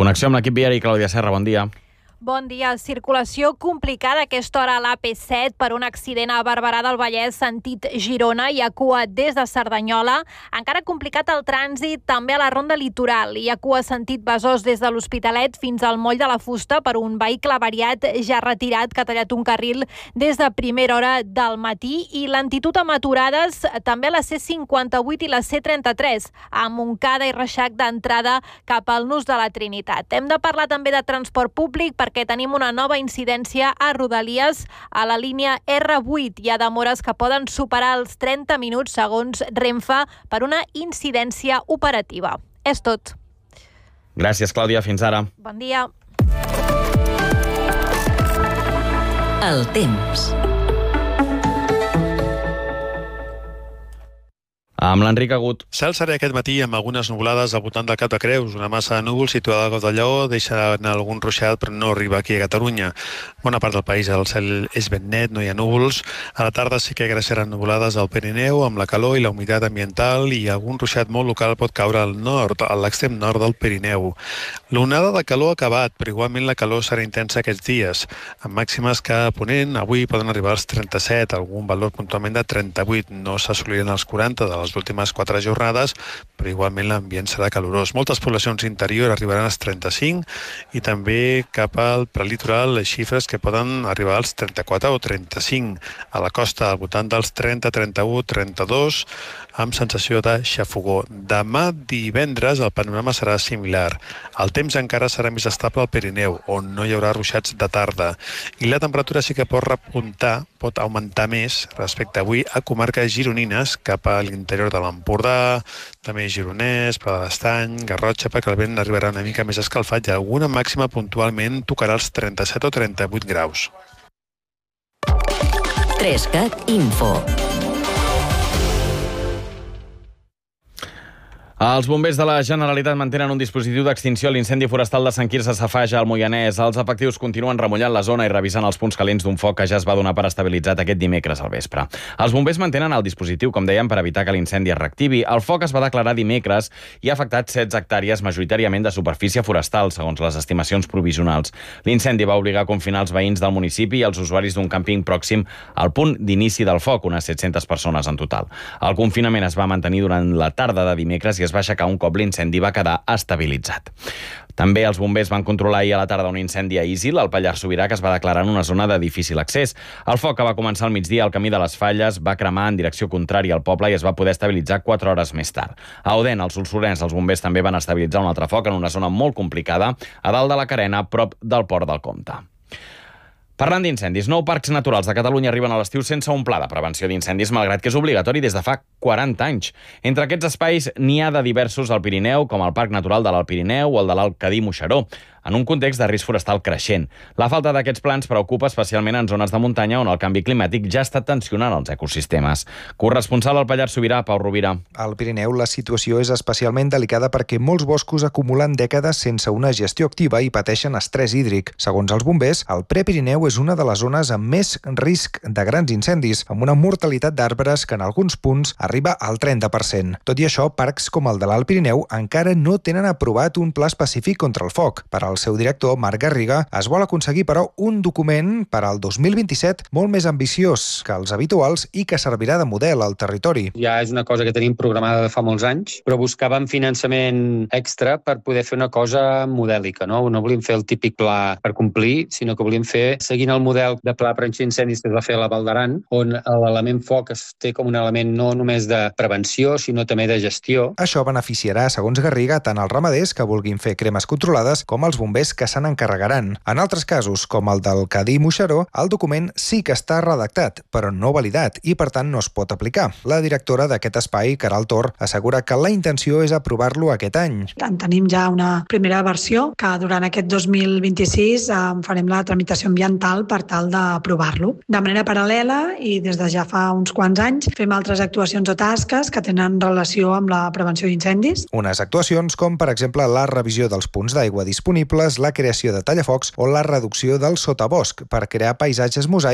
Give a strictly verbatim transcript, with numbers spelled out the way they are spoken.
Connexió amb l'equip viari. Clàudia Serra, bon dia. Bon dia. Circulació complicada a aquesta hora a l'A P set per un accident a Barberà del Vallès sentit Girona. Hi ha cua des de Cerdanyola. Encara complicat el trànsit també a la Ronda Litoral. Hi ha cua sentit Besòs des de l'Hospitalet fins al Moll de la Fusta per un vehicle avariat ja retirat que ha tallat un carril des de primera hora del matí. I lentitud amb aturades també a la C cinquanta-vuit i la C trenta-tres, a Montcada i Reixac d'entrada cap al Nus de la Trinitat. Hem de parlar també de transport públic perquè perquè tenim una nova incidència a Rodalies a la línia erre vuit. Hi ha demores que poden superar els trenta minuts segons Renfe per una incidència operativa. És tot. Gràcies, Clàudia. Fins ara. Bon dia. El temps. Amb l'Enric Agut. Cel serè aquest matí amb algunes nuvolades al voltant del Cap de Creus. Una massa de núvols situada al Golf del Lleó deixa anar algun ruixat, però no arriba aquí a Catalunya. Bona part del país el cel és ben net, no hi ha núvols. A la tarda sí que creixeran nuvolades al Pirineu amb la calor i la humitat ambiental i algun ruixat molt local pot caure al nord, a l'extrem nord del Pirineu. L'onada de calor ha acabat, però igualment la calor serà intensa aquests dies, amb màximes que a Ponent avui poden arribar als trenta-set, algun valor puntualment de trenta-vuit. No s'assoliran els quaranta de les últimes quatre jornades, però igualment l'ambient serà calorós. Moltes poblacions interior arribaran als trenta-cinc i també cap al prelitoral les xifres que poden arribar als trenta-quatre o trenta-cinc. A la costa al voltant dels trenta, trenta-u, trenta-dos, amb sensació de xafogor. Demà divendres el panorama serà similar. El temps encara serà més estable al Pirineu, on no hi haurà ruixats de tarda. I la temperatura sí que pot repuntar, pot augmentar més respecte a avui a comarques gironines cap a l'interior de l'Empordà, també Gironès, Pla de l'Estany, Garrotxa, perquè el vent arribarà una mica més escalfat i alguna màxima puntualment tocarà els trenta-set o trenta-vuit graus. Trescat Info. Els bombers de la Generalitat mantenen un dispositiu d'extinció a l'incendi forestal de Sant Quirze Safaja al Moianès. Els efectius continuen remullant la zona i revisant els punts calents d'un foc que ja es va donar per estabilitzat aquest dimecres al vespre. Els bombers mantenen el dispositiu, com dèiem, per evitar que l'incendi es reactivi. El foc es va declarar dimecres i ha afectat setze hectàrees, majoritàriament de superfície forestal, segons les estimacions provisionals. L'incendi va obligar a confinar els veïns del municipi i els usuaris d'un càmping pròxim al punt d'inici del foc, unes set-centes persones en total. El confinament es va mantenir durant la tarda de dimecres i es va aixecar un cop l'incendi va quedar estabilitzat. També els bombers van controlar ahir a la tarda un incendi a Isil, al Pallars Sobirà, que es va declarar en una zona de difícil accés. El foc, que va començar al migdia al camí de les Falles, va cremar en direcció contrària al poble i es va poder estabilitzar quatre hores més tard. A Odèn, al Solsonès, els bombers també van estabilitzar un altre foc en una zona molt complicada, a dalt de la Carena, prop del Port del Comte. Parlant d'incendis, nou parcs naturals de Catalunya arriben a l'estiu sense un pla de prevenció d'incendis, malgrat que és obligatori des de fa quaranta anys. Entre aquests espais n'hi ha de diversos al Pirineu, com el Parc Natural de l'Alt Pirineu o el de l'Alt Cadí-Moixeró, en un context de risc forestal creixent. La falta d'aquests plans preocupa especialment en zones de muntanya on el canvi climàtic ja està tensionant els ecosistemes. Corresponsal al Pallars Sobirà, Pau Rovira. Al Pirineu la situació és especialment delicada perquè molts boscos acumulen dècades sense una gestió activa i pateixen estrès hídric. Segons els bombers, el Prepirineu és una de les zones amb més risc de grans incendis, amb una mortalitat d'arbres que en alguns punts arriba al trenta per cent. Tot i això, parcs com el de l'Alt Pirineu encara no tenen aprovat un pla específic contra el foc. Per al seu director, Marc Garriga, es vol aconseguir, però, un document per al dos mil vint-i-set molt més ambiciós que els habituals i que servirà de model al territori. Ja és una cosa que tenim programada de fa molts anys, però buscàvem finançament extra per poder fer una cosa modèlica, no? No volíem fer el típic pla per complir, sinó que volíem fer, seguint el model de pla prevenció d'incendis que es va fer a la Val d'Aran, on l'element foc es té com un element no només de prevenció, sinó també de gestió. Això beneficiarà, segons Garriga, tant els ramaders que vulguin fer cremes controlades com els bombers que se n'encarregaran. En altres casos, com el del Cadí-Moixeró, el document sí que està redactat, però no validat i, per tant, no es pot aplicar. La directora d'aquest espai, Caral Tor, assegura que la intenció és aprovar-lo aquest any. En tenim ja una primera versió que durant aquest dos mil vint-i-sis eh, farem la tramitació ambiental per tal d'aprovar-lo. De manera paral·lela i des de ja fa uns quants anys fem altres actuacions o tasques que tenen relació amb la prevenció d'incendis. Unes actuacions com, per exemple, la revisió dels punts d'aigua disponibles, la creació de tallafocs o la reducció del sotabosc per crear paisatges mosaics